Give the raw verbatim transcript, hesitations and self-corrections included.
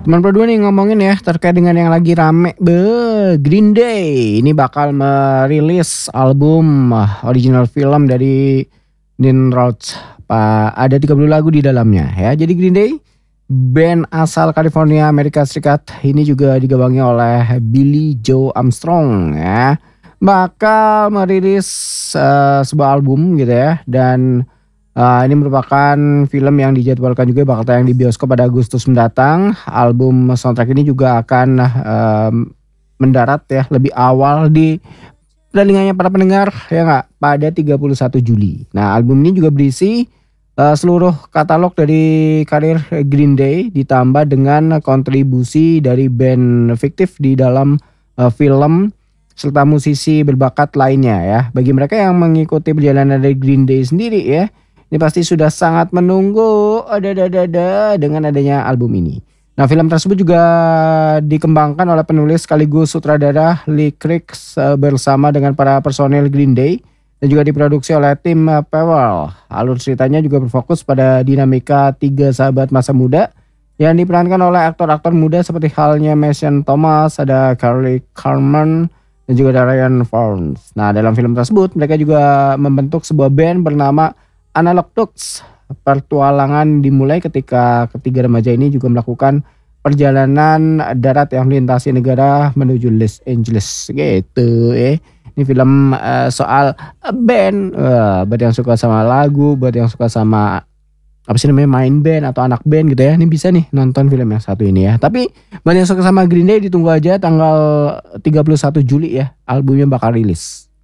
Teman berdua nih ngomongin ya terkait dengan yang lagi rame be Green Day ini bakal merilis album ah, original film dari Dean Roach. Pa, ada tiga puluh lagu di dalamnya ya. Jadi Green Day band asal California Amerika Serikat ini juga digawangi oleh Billy Joe Armstrong ya. Bakal merilis eh, sebuah album gitu ya dan eh, ini merupakan film yang dijadwalkan juga bakal tayang di bioskop pada Agustus mendatang. Album soundtrack ini juga akan em, mendarat ya lebih awal di telingannya para pendengar ya nggak pada tiga puluh satu Juli. Nah album ini juga berisi eh, seluruh katalog dari karir Green Day ditambah dengan kontribusi dari band fiktif di dalam eh, film serta musisi berbakat lainnya ya. Bagi mereka yang mengikuti perjalanan dari Green Day sendiri ya, ini pasti sudah sangat menunggu ada ada ada dengan adanya album ini. Nah, film tersebut juga dikembangkan oleh penulis sekaligus sutradara Lee Kriegs eh, bersama dengan para personel Green Day dan juga diproduksi oleh tim eh, Powell. Alur ceritanya juga berfokus pada dinamika tiga sahabat masa muda yang diperankan oleh aktor-aktor muda seperti halnya Mason Thomas, ada Carly Carmen dan juga ada Ryan Forbes. Nah, dalam film tersebut mereka juga membentuk sebuah band bernama Analog Dogs. Pertualangan dimulai ketika ketiga remaja ini juga melakukan perjalanan darat yang melintasi negara menuju Los Angeles gitu ya. Ini film eh, soal band, Wah, buat yang suka sama lagu, buat yang suka sama apa sih namanya main band atau anak band gitu ya. Ini bisa nih nonton film yang satu ini ya. Tapi buat yang suka sama Green Day ditunggu aja tanggal tiga puluh satu Juli ya albumnya bakal rilis.